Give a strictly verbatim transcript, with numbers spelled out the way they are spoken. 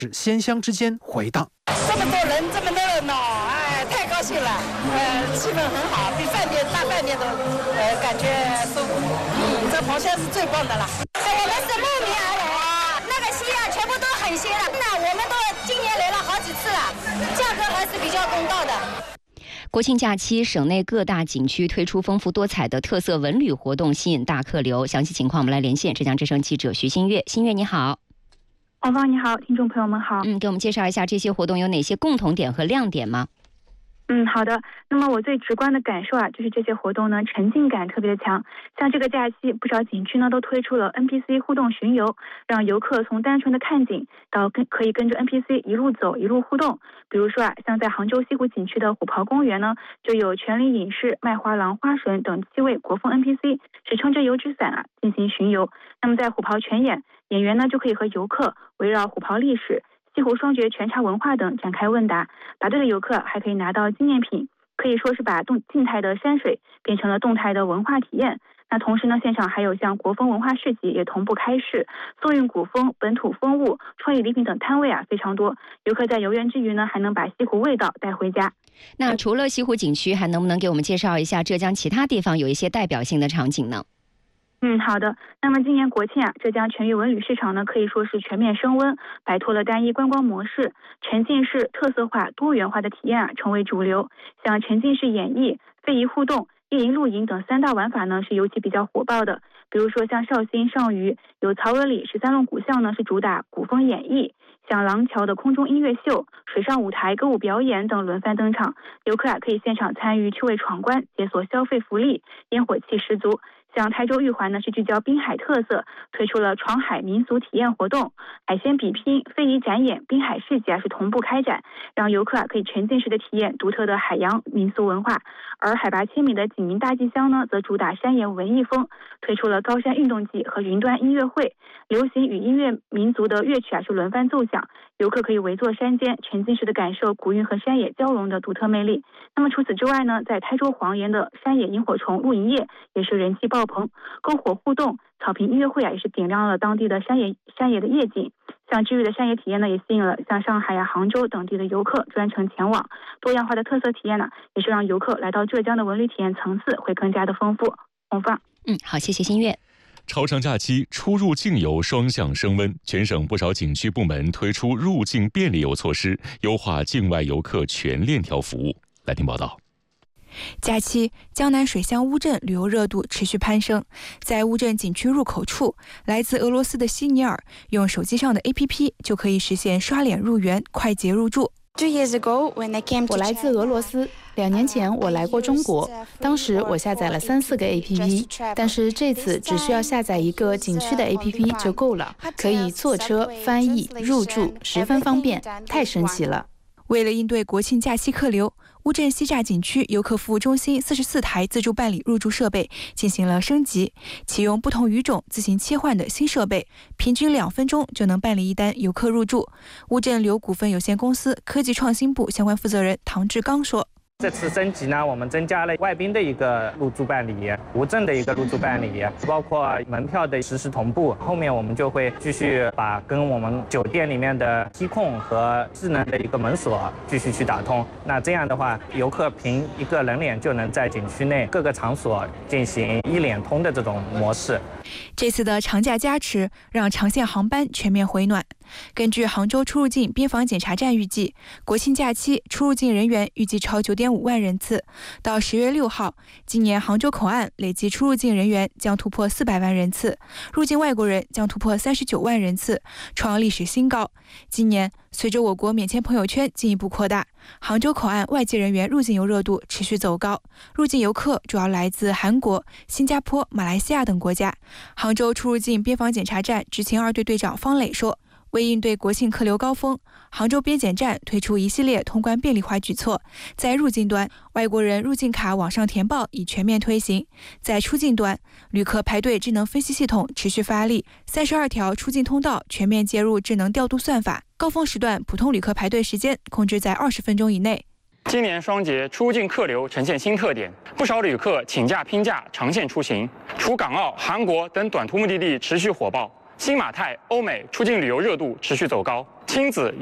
是鲜香之间回荡。 这么多人，这么热闹，哎，太高兴了，呃，气氛很好，比饭店大饭店的呃感觉舒服。嗯，这螃蟹是最棒的了。 我们是慕名而来啊，那个蟹啊全部都很鲜了。那我们都今年来了好几次了，价格还是比较公道的。 国庆假期，省内各大景区推出丰富多彩的特色文旅活动，吸引大客流。详细情况我们来连线浙江之声记者徐新月。新月你好。 王芳你好，听众朋友们好。 嗯，给我们介绍一下这些活动有哪些共同点和亮点吗？ 嗯，好的。那么我最直观的感受啊，就是这些活动呢，沉浸感特别的强。像这个假期，不少景区呢都推出了 N P C 互动巡游，让游客从单纯的看景到跟可以跟着 N P C 一路走一路互动。比如说啊，像在杭州西湖景区的虎跑公园呢，就有全力影视、麦花狼、花神等七位国风 N P C 是撑着油纸伞啊进行巡游。那么在虎跑全演，演员呢就可以和游客围绕虎跑历史、西湖双绝全茶文化等展开问答，答对的游客还可以拿到纪念品，可以说是把动静态的山水变成了动态的文化体验。那同时呢，现场还有像国风文化市集也同步开市，宋韵古风、本土风物、创意礼品等摊位啊非常多，游客在游园之余呢，还能把西湖味道带回家。 那除了西湖景区，还能不能给我们介绍一下浙江其他地方有一些代表性的场景呢？ 嗯，好的。那么今年国庆啊，浙江全域文旅市场呢可以说是全面升温，摆脱了单一观光模式，沉浸式、特色化、多元化的体验啊成为主流。像沉浸式演绎、非遗互动、夜营露营等三大玩法呢是尤其比较火爆的。比如说像绍兴、上虞有曹娥里十三弄古巷呢是主打古风演绎，像廊桥的空中音乐秀、水上舞台歌舞表演等轮番登场，游客啊可以现场参与趣味闯关，解锁消费福利，烟火气十足。像台州玉环呢是聚焦滨海特色，推出了闯海民俗体验活动，海鲜比拼、非遗展演、滨海市集啊是同步开展，让游客啊可以沉浸式的体验独特的海洋民俗文化。而海拔千米的景宁大祭乡呢，则主打山野文艺风，推出了高山运动季和云端音乐会，流行与音乐民族的乐曲啊是轮番奏响，游客可以围坐山间，沉浸式的感受古韵和山野交融的独特魅力。那么除此之外呢，在台州黄岩的山野萤火虫露营夜也是人气爆棚，篝火互动、草坪音乐会啊也是点亮了当地的山野山野的夜景。像治愈的山野体验呢，也吸引了像上海呀、杭州等地的游客专程前往。多样化的特色体验呢，也是让游客来到浙江的文旅体验层次会更加的丰富。红放， 嗯，好，谢谢新月。 超长假期，出入境游双向升温，全省不少景区部门推出入境便利游措施，优化境外游客全链条服务。来听报道。 假期，江南水乡乌镇旅游热度持续攀升。在乌镇景区入口处，来自俄罗斯的希尼尔用手机上的 A P P 就可以实现刷脸入园、快捷入住。 我来自俄罗斯，两年前我来过中国，当时我下载了三四个 A P P， 但是这次只需要下载一个景区的 A P P 就够了，可以坐车、翻译、入住，十分方便，太神奇了。 为了应对国庆假期客流，乌镇西栅景区游客服务中心四十四台自助办理入住设备进行了升级，启用不同语种自行切换的新设备，平均两分钟就能办理一单游客入住。乌镇旅游股份有限公司科技创新部相关负责人唐志刚说， 这次升级呢，我们增加了外宾的一个入住办理，无证的一个入住办理，包括门票的实时同步。后面我们就会继续把跟我们酒店里面的机控和智能的一个门锁继续去打通。那这样的话，游客凭一个人脸就能在景区内各个场所进行一脸通的这种模式。 这次的长假加持让长线航班全面回暖。根据杭州出入境边防检查站预计，国庆假期出入境人员预计超九点五万人次。到十月六号，今年杭州口岸累计出入境人员将突破四百万人次，入境外国人将突破三十九万人次，创历史新高。今年随着我国免签朋友圈进一步扩大，杭州口岸外籍人员入境游热度持续走高，入境游客主要来自韩国、新加坡、马来西亚等国家。杭州出入境边防检查站执勤二队队长方磊说，为应对国庆客流高峰，杭州边检站推出一系列通关便利化举措。在入境端，外国人入境卡网上填报已全面推行；在出境端，旅客排队智能分析系统持续发力，三十二条出境通道全面接入智能调度算法，高峰时段普通旅客排队时间控制在二十分钟以内。 今年双节出入境客流呈现新特点，不少旅客请假拼假长线出行，除港澳、韩国等短途目的地持续火爆，新马泰、欧美出境旅游热度持续走高。 亲子